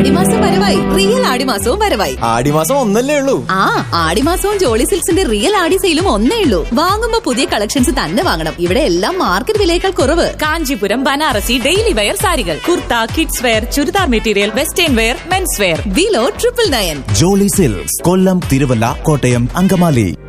ആടിമാസം വരവായി. റിയൽ ആടിമാസവും വരവായി. ആടിമാസം ഒന്നല്ലേ ഉള്ളൂ. ആടിമാസവും ജോളി സിൽക്സിന്റെ റിയൽ ആടി സെയിലും ഒന്നേ ഉള്ളൂ. വാങ്ങുമ്പോ പുതിയ കളക്ഷൻസ് തന്നെ വാങ്ങണം. ഇവിടെ എല്ലാം മാർക്കറ്റ് വിലയേക്കാൾ കുറവ്. കാഞ്ചീപുരം, ബനാറസി, ഡെയിലി വെയർ സാരികൾ, kurta, kids wear, churidar material, western wear, men's wear. Below 999. Jolly silks, കൊല്ലം, തിരുവല്ല, കോട്ടയം, അങ്കമാലി.